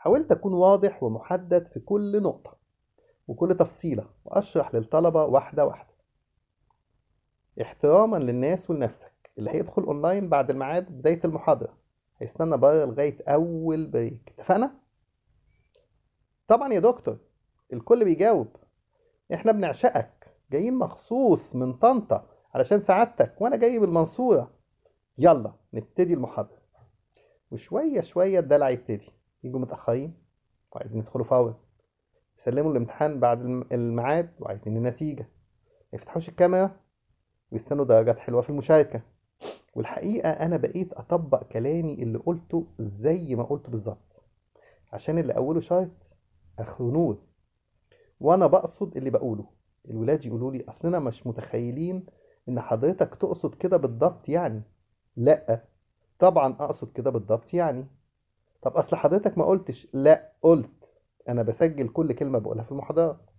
حاولت أكون واضح ومحدد في كل نقطة وكل تفصيلة، وأشرح للطلبة واحدة واحدة، احتراما للناس ولنفسك. اللي هيدخل أونلاين بعد الميعاد بداية المحاضرة هيستنى بره لغاية أول بريك، اتفقنا؟ طبعا يا دكتور، الكل بيجاوب. احنا بنعشقك، جايين مخصوص من طنطا علشان سعادتك، وانا جاي من المنصورة. يلا نبتدي المحاضرة. وشوية شوية الدلع يبتدي، يجوا متأخرين وعايزين يدخلوا فورا، يسلموا الامتحان بعد الميعاد وعايزين النتيجة، ما يفتحوش الكاميرا ويستنوا درجات حلوة في المشاركة. والحقيقة أنا بقيت أطبق كلامي اللي قلته زي ما قلته بالظبط، عشان اللي أوله شرط آخره نور. وأنا بقصد اللي بقوله. الولاد يقولوا لي أصلنا مش متخيلين إن حضرتك تقصد كده بالضبط يعني. لأ، طبعا أقصد كده بالضبط يعني. طب أصل حضرتك ما قلتش. لأ قلت. أنا بسجل كل كلمة بقولها في المحاضرات.